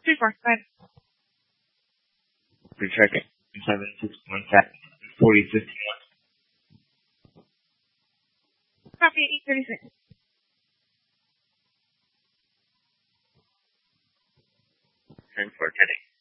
3-4, go ahead. We're checking. 761-4051. Copy 836. 10-4, 10-8.